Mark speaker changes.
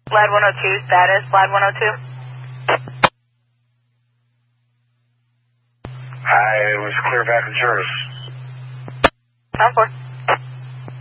Speaker 1: Vlad 102, status, Vlad 102.
Speaker 2: Hi, it was clear back in service.
Speaker 1: 10-4.